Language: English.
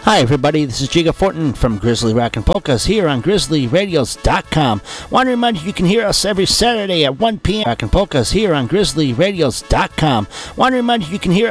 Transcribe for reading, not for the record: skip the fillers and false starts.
Hi everybody, this is Jiga Fortin from Grizzly Rock and Polkas here on GrizzlyRadios.com. Want to remind you can hear us every Saturday at 1 p.m. Rock and Polkas here on GrizzlyRadios.com. Want to remind you can hear